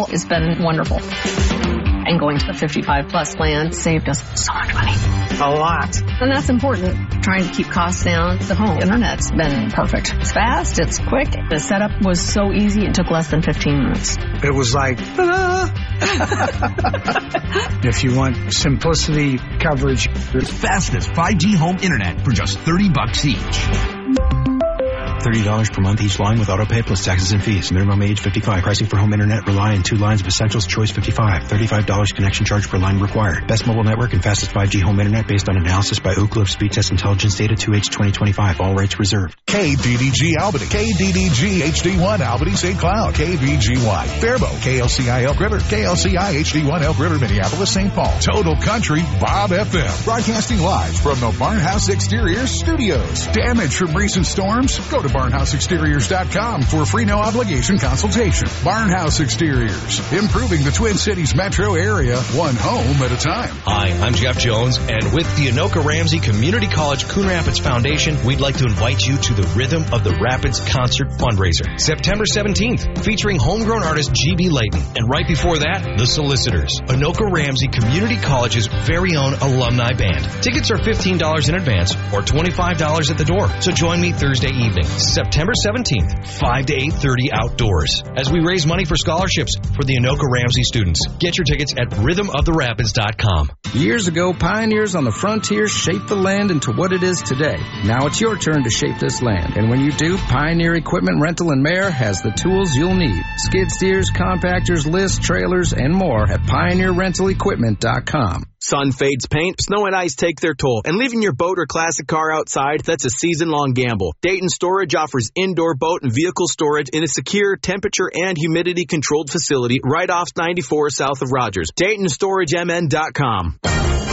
has been wonderful. And going to the 55-plus plan saved us so much money. A lot. And that's important. Trying to keep costs down. The home internet's been perfect. It's fast. It's quick. The setup was so easy. It took less than 15 minutes. It was like, ta-da! If you want simplicity coverage. The fastest 5G home internet for just $30 each. $30 per month each line with autopay plus taxes and fees. Minimum age 55. Pricing for home internet rely on 2 lines of essentials. Choice 55. $35 connection charge per line required. Best mobile network and fastest 5G home internet based on analysis by Ookla of Speed Test Intelligence data 2H 2025. All rights reserved. KDDG Albany. KDDG HD1 Albany St. Cloud. KBGY Faribault. KLCI Elk River. KLCI HD1 Elk River Minneapolis St. Paul. Total Country Bob FM. Broadcasting live from the Barnhouse Exteriors Studios. Damage from recent storms? Go to BarnhouseExteriors.com for a free no-obligation consultation. Barnhouse Exteriors, improving the Twin Cities metro area, one home at a time. Hi, I'm Jeff Jones, and with the Anoka Ramsey Community College Coon Rapids Foundation, we'd like to invite you to the Rhythm of the Rapids concert fundraiser, September 17th, featuring homegrown artist G.B. Layton, and right before that, The Solicitors, Anoka Ramsey Community College's very own alumni band. Tickets are $15 in advance or $25 at the door, so join me Thursday evening, September 17th, 5 to 8:30 outdoors, as we raise money for scholarships for the Anoka Ramsey students. Get your tickets at rhythmoftherapids.com. Years ago, pioneers on the frontier shaped the land into what it is today. Now it's your turn to shape this land. And when you do, Pioneer Equipment Rental and Mare has the tools you'll need. Skid steers, compactors, lists, trailers, and more at pioneerrentalequipment.com. Sun fades paint, snow and ice take their toll, and leaving your boat or classic car outside, that's a season-long gamble. Dayton Storage offers indoor boat and vehicle storage in a secure, temperature and humidity-controlled facility right off 94 south of Rogers. DaytonStorageMN.com.